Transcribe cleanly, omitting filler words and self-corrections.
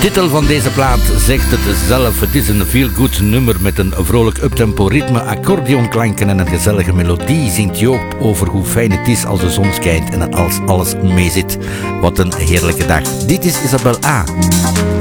Titel van deze plaat zegt het zelf. Het is een feel-good nummer met een vrolijk uptempo ritme, accordeonklanken en een gezellige melodie. Zingt Joop over hoe fijn het is als de zon schijnt en als alles meezit. Wat een heerlijke dag. Dit is Isabel A.